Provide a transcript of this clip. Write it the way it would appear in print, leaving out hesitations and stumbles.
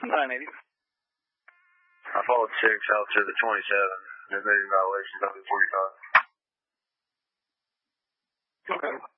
980. I followed 6 out to the 27. There's no violation of the 45. Okay.